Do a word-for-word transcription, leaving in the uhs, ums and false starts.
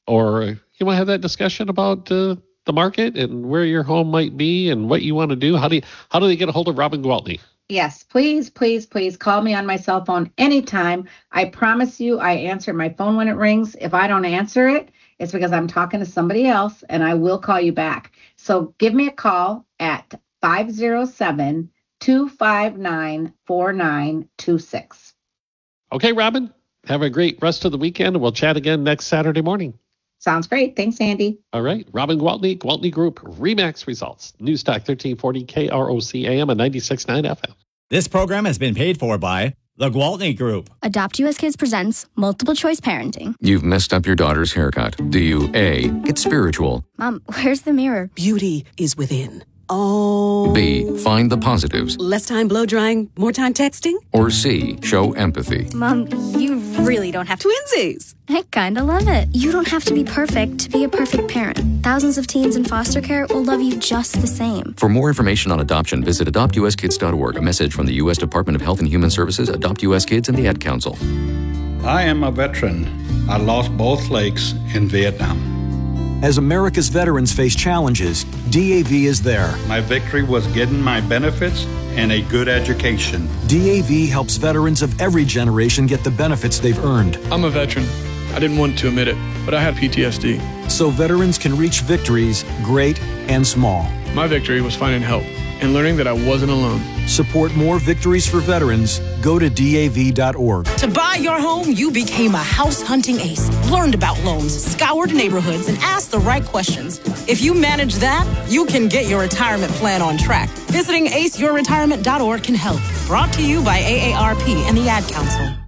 or you want to have that discussion about uh, the market and where your home might be and what you want to do, how do you, how do they get a hold of Robin Gwaltney? Yes, please, please, please call me on my cell phone anytime. I promise you I answer my phone when it rings. If I don't answer it, it's because I'm talking to somebody else, and I will call you back. So give me a call at five oh seven, two five nine, four nine two six. Okay, Robin, have a great rest of the weekend, and we'll chat again next Saturday morning. Sounds great. Thanks, Andy. All right. Robin Gwaltney, Gwaltney Group, RE/MAX Results. News Talk thirteen forty K R O C A M and ninety-six point nine F M. This program has been paid for by the Gwaltney Group. Adopt U S Kids presents Multiple Choice Parenting. You've messed up your daughter's haircut. Do you A, get spiritual? Mom, where's the mirror? Beauty is within. Oh. B, find the positives. Less time blow drying, more time texting? Or C, show empathy. Mom, you really don't have to. Twinsies. I kinda love it. You don't have to be perfect to be a perfect parent. Thousands of teens in foster care will love you just the same. For more information on adoption, visit adopt u s kids dot org. A message from the U S Department of Health and Human Services, Adopt U S Kids, and the Ad Council. I am a veteran. I lost both legs in Vietnam. As America's veterans face challenges, D A V is there. My victory was getting my benefits and a good education. D A V helps veterans of every generation get the benefits they've earned. I'm a veteran. I didn't want to admit it, but I had P T S D. So veterans can reach victories, great and small. My victory was finding help and learning that I wasn't alone. Support more victories for veterans. Go to D A V dot org. To buy your home, you became a house hunting ace. Learned about loans, scoured neighborhoods, and asked the right questions. If you manage that, you can get your retirement plan on track. Visiting ace your retirement dot org can help. Brought to you by A A R P and the Ad Council.